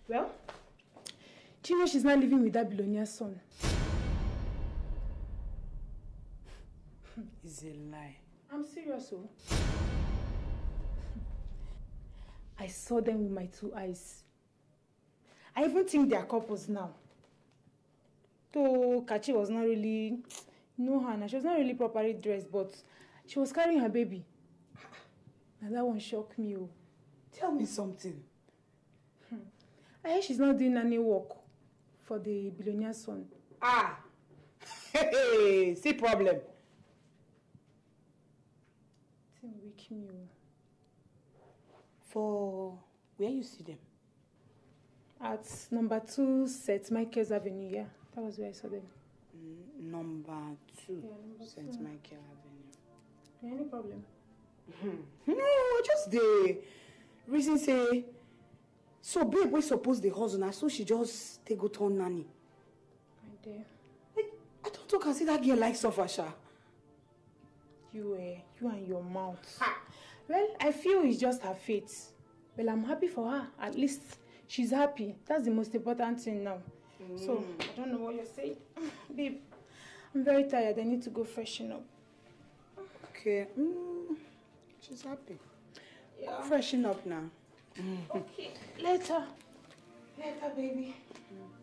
Well, do you know she's not living with that billionaire son? It's a lie. I'm serious, oh. I saw them with my 2 eyes. I even think they are couples now. Though Kachi was not really, Hannah, she was not really properly dressed, but she was carrying her baby. And that one shocked me, oh. Tell me something. I heard she's not doing any work for the billionaire son. Ah! Hey, see problem. It wake me, oh. For where you see them? At number 2 St. Michael's Avenue, yeah. That was where I saw them. Number 2, Yeah, number St. 2. Michael Avenue. Any problem? No, just the reason say, so babe, we suppose the husband, so she just take go turn nanny. My dear. I don't talk and see that girl like suffer, sha. You and your mouth. Well, I feel it's just her fate. Well, I'm happy for her. At least she's happy. That's the most important thing now. So, I don't know what you're saying. Babe, I'm very tired. I need to go freshen up. Okay. She's happy. Yeah. Freshen up now. Okay. Later. Later, baby.